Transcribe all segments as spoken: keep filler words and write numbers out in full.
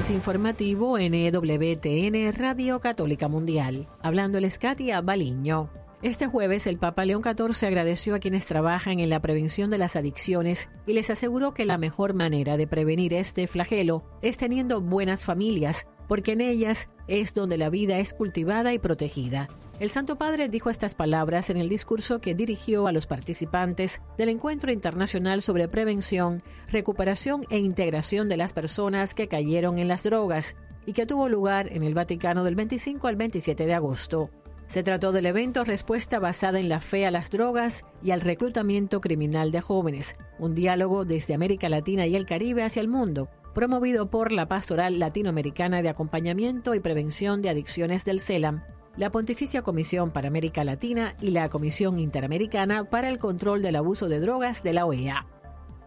más informativo en E W T N Radio Católica Mundial. Hablándoles Katia Baliño. Este jueves el Papa León catorce agradeció a quienes trabajan en la prevención de las adicciones y les aseguró que la mejor manera de prevenir este flagelo es teniendo buenas familias, porque en ellas es donde la vida es cultivada y protegida. El Santo Padre dijo estas palabras en el discurso que dirigió a los participantes del Encuentro Internacional sobre Prevención, Recuperación e Integración de las Personas que cayeron en las drogas y que tuvo lugar en el Vaticano del veinticinco al veintisiete de agosto. Se trató del evento Respuesta basada en la fe a las drogas y al reclutamiento criminal de jóvenes, un diálogo desde América Latina y el Caribe hacia el mundo, promovido por la Pastoral Latinoamericana de Acompañamiento y Prevención de Adicciones del CELAM, la Pontificia Comisión para América Latina y la Comisión Interamericana para el Control del Abuso de Drogas de la O E A.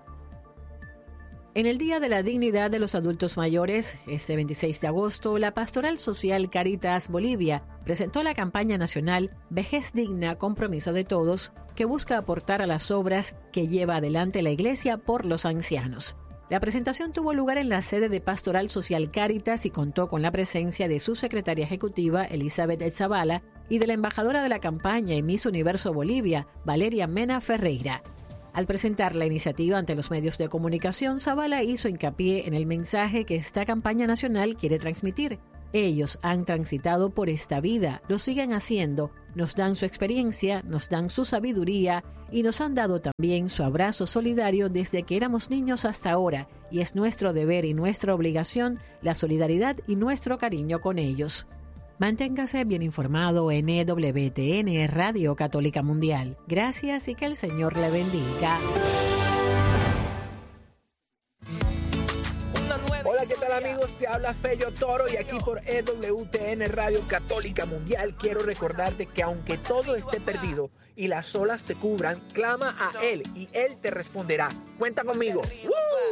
En el Día de la Dignidad de los Adultos Mayores, este veintiséis de agosto, la Pastoral Social Caritas Bolivia presentó la campaña nacional Vejez Digna, Compromiso de Todos, que busca aportar a las obras que lleva adelante la Iglesia por los ancianos. La presentación tuvo lugar en la sede de Pastoral Social Caritas y contó con la presencia de su secretaria ejecutiva, Elizabeth Zavala, y de la embajadora de la campaña y Miss Universo Bolivia, Valeria Mena Ferreira. Al presentar la iniciativa ante los medios de comunicación, Zavala hizo hincapié en el mensaje que esta campaña nacional quiere transmitir. Ellos han transitado por esta vida, lo siguen haciendo, nos dan su experiencia, nos dan su sabiduría y nos han dado también su abrazo solidario desde que éramos niños hasta ahora, y es nuestro deber y nuestra obligación la solidaridad y nuestro cariño con ellos. Manténgase bien informado en E W T N Radio Católica Mundial. Gracias y que el Señor le bendiga. Hola, ¿qué tal amigos? Te habla Fello Toro y aquí por E W T N Radio Católica Mundial quiero recordarte que aunque todo esté perdido y las olas te cubran, clama a Él y Él te responderá. Cuenta conmigo. ¡Woo!